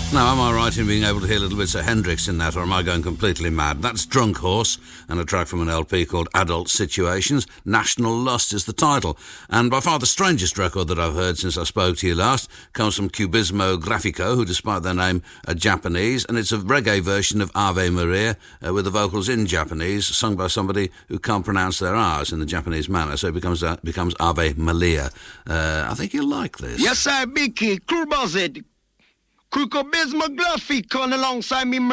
Now, am I right in being able to hear little bits of Hendrix in that, or am I going completely mad? That's Drunk Horse, and a track from an LP called Adult Situations. National Lust is the title. And by far the strangest record that I've heard since I spoke to you last comes from Cubismo Grafico, who, despite their name, are Japanese, and it's a reggae version of Ave Maria, with the vocals in Japanese, sung by somebody who can't pronounce their R's in the Japanese manner, so it becomes Ave Malia. I think you'll like this. Yes, sir, Vicky, Cubismo Grafico alongside me.